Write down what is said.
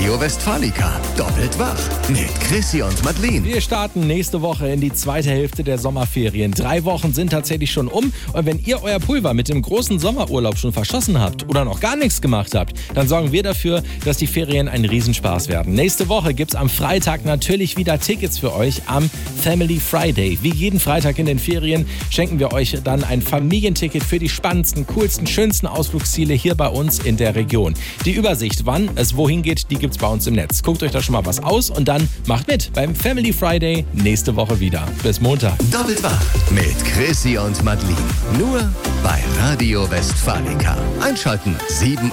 Radio Westfalica. Doppelt wach mit Chrissy und Madeleine. Wir starten nächste Woche in die zweite Hälfte der Sommerferien. 3 Wochen sind tatsächlich schon um. Und wenn ihr euer Pulver mit dem großen Sommerurlaub schon verschossen habt oder noch gar nichts gemacht habt, dann sorgen wir dafür, dass die Ferien ein Riesenspaß werden. Nächste Woche gibt's am Freitag natürlich wieder Tickets für euch am Family Friday. Wie jeden Freitag in den Ferien schenken wir euch dann ein Familienticket für die spannendsten, coolsten, schönsten Ausflugsziele hier bei uns in der Region. Die Übersicht, wann es wohin geht, die gibt's bei uns im Netz. Guckt euch da schon mal was aus und dann macht mit beim Family Friday nächste Woche wieder. Bis Montag. Doppelt wach mit Chrissy und Madeleine. Nur bei Radio Westfalica. Einschalten 7